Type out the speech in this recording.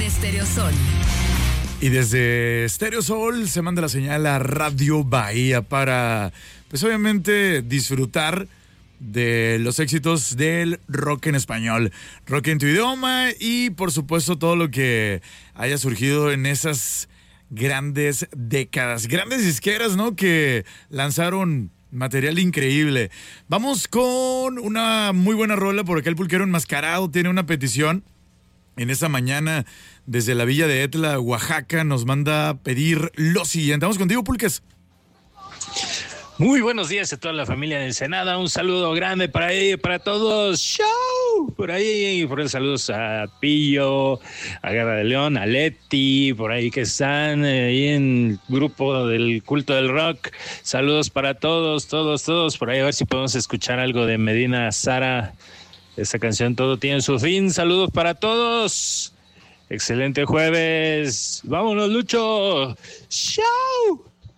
Stereo Sol. Y desde Stereo Sol se manda la señal a Radio Bahía para, pues obviamente, disfrutar de los éxitos del rock en español, rock en tu idioma y por supuesto todo lo que haya surgido en esas grandes décadas, grandes disqueras, ¿no? Que lanzaron material increíble. Vamos con una muy buena rola porque el Pulquero Enmascarado tiene una petición. En esta mañana, desde la villa de Etla, Oaxaca, nos manda a pedir lo siguiente. Vamos contigo, Pulques. Muy buenos días a toda la familia de Ensenada. Un saludo grande para ahí, para todos. ¡Show! Por ahí, por ahí saludos a Pillo, a Guerra de León, a Leti, por ahí que están ahí en el grupo del culto del rock. Saludos para todos. Por ahí a ver si podemos escuchar algo de Medina Zara. Esta canción Todo tiene su fin. Saludos para todos. Excelente jueves. Vámonos, Lucho. ¡Show!